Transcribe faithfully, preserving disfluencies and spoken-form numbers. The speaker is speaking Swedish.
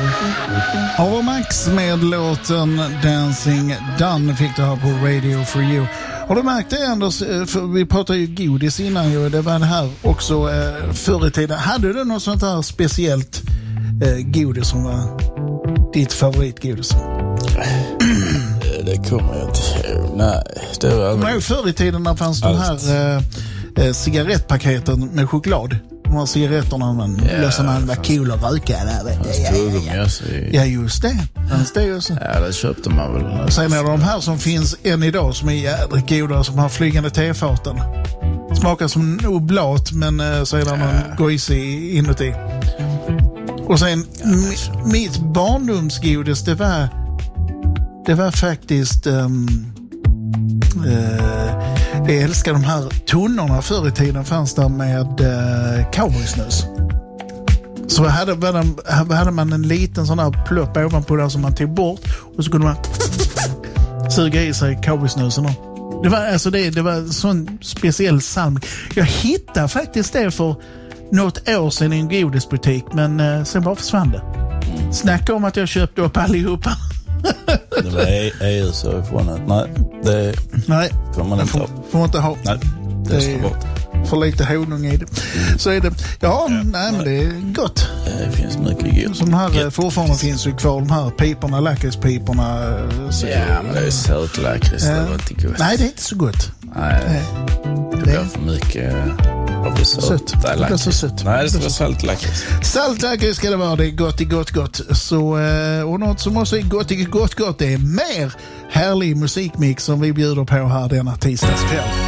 Max med låten Dancing Done fick du här på Radio for You. Har du märkt det, Anders? För vi pratade ju godis innan ju. Det var det här också eh, förr i tiden. Hade du något sånt här speciellt eh, godis som var ditt favoritgodis? Det kommer jag inte. Nej, det var aldrig. Men förr i tiden när fanns de här eh, cigarettpaketen med choklad. De här cigaretterna man ja, löser man var kul att röka. Ja, ja, ja, just det. Just det just det. Ja, det köpte man väl. Sen är det de här som finns än idag som är jädrigt goda, som har flygande tefaten. Smakar som oblat, men eh, så är det någon ja. gojsig inuti. Och sen ja, m- mitt barndomsgodis, det var det var faktiskt um, uh, jag älskar de här tunnorna. Förr i tiden fanns där med uh, cowboysnus. Så hade man, hade man en liten sån här plupp ovanpå där som man tog bort, och så kunde man suga i sig cowboysnusen. Det var alltså det, det var en sån speciell salm. Jag hittade faktiskt det för något år sedan i en godisbutik, men uh, sen bara försvann det. Snacka om att jag köpte upp allihopa. Det var E U så ifrån att nej, det nej, får man inte får, ha. Får man inte ha. Nej, det, det är bort. För lite honung i det. Mm. Så är det. Ja, ja, nej men det är gott. Det finns mycket gott. Som de här fortfarande finns ju kvar, de här piporna, lakritspiporna. Ja, men det är söt lakrits, det var inte gott. Nej, det är inte så gott. Nej, nej. Det blir för mycket av det sött. Det blir så sött. Nej, det ska vara salt lakrits. Salt lakrits ska det vara, det är gott, det är gott, gott. Så, och något som också är gott, det är gott, gott, det är mer härlig musikmix som vi bjuder på här denna tisdagskväll.